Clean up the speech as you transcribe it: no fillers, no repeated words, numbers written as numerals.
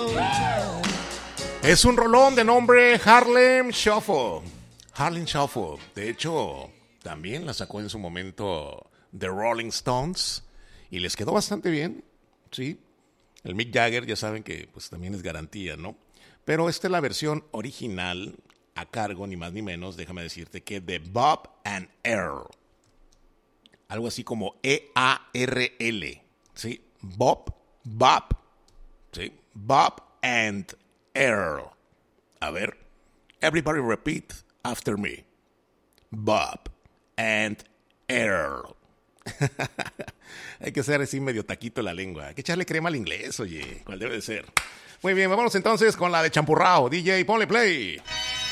Es un rolón de nombre Harlem Shuffle. Harlem Shuffle. De hecho, también la sacó en su momento The Rolling Stones y les quedó bastante bien, sí. El Mick Jagger ya saben que pues también es garantía, ¿no? Pero esta es la versión original a cargo ni más ni menos, déjame decirte que de Bob and Earl. Algo así como E-A-R-L, ¿sí? Bob, ¿sí? Bob and Earl. A ver, everybody repeat after me. Bob and Earl. Hay que ser así medio taquito la lengua. Hay que echarle crema al inglés, oye. ¿Cuál debe de ser? Muy bien, vamos entonces con la de champurrao. DJ, ponle play.